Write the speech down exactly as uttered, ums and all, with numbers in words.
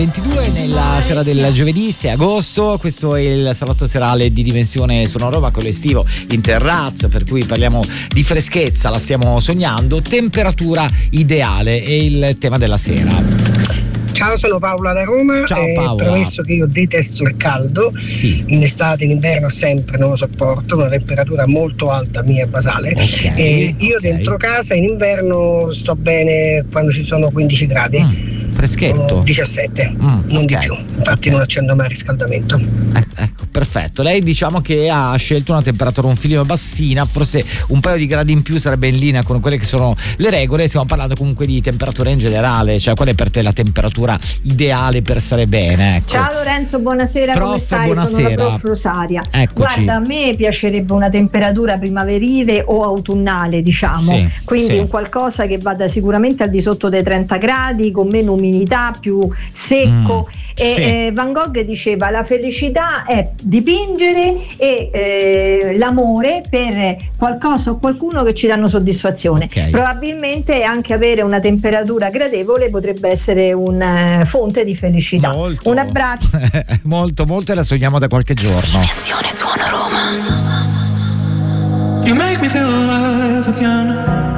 ventidue nella sera del giovedì sei agosto, questo è il salotto serale di Dimensione Sonoro, ma con l'estivo in terrazzo, per cui parliamo di freschezza, la stiamo sognando. Temperatura ideale è il tema della sera. Ciao, sono Paola da Roma. Ciao eh, Paola. Premesso che io detesto il caldo, sì. in estate, in inverno sempre non lo sopporto, una temperatura molto alta mia basale. Okay, eh, io okay. dentro casa in inverno sto bene quando ci sono quindici gradi. Mm. Freschetto, diciassette, mm, non okay. di più, infatti okay. non accendo mai riscaldamento. Eh, ecco, perfetto. Lei diciamo che ha scelto una temperatura un filino bassina, forse un paio di gradi in più sarebbe in linea con quelle che sono le regole. Stiamo parlando comunque di temperatura in generale, cioè qual è per te la temperatura ideale per stare bene? Ecco. Ciao Lorenzo, buonasera, prof, come stai? Buonasera. Sono la prof Rosaria. Eccoci. Guarda, a me piacerebbe una temperatura primaverile o autunnale, diciamo, sì, quindi sì. un qualcosa che vada sicuramente al di sotto dei trenta gradi, con meno umidità, più secco. Mm, e sì. eh, Van Gogh diceva: la felicità è dipingere e eh, l'amore per qualcosa o qualcuno che ci danno soddisfazione. Okay. Probabilmente anche avere una temperatura gradevole potrebbe essere una fonte di felicità. Molto. Un abbraccio. molto, molto, e la sogniamo da qualche giorno. Dimensione Suono Roma. You make me feel alive again.